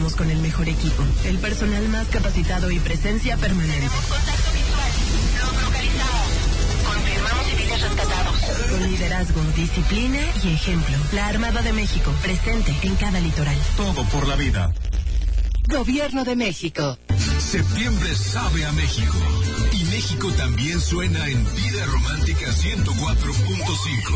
contamos con el mejor equipo, el personal más capacitado y presencia permanente. Tenemos contacto visual. Los localizamos. Confirmamos civiles rescatados. Con liderazgo, disciplina y ejemplo. La Armada de México, presente en cada litoral. Todo por la vida. Gobierno de México. Septiembre sabe a México. Y México también suena en Vida Romántica 104.5.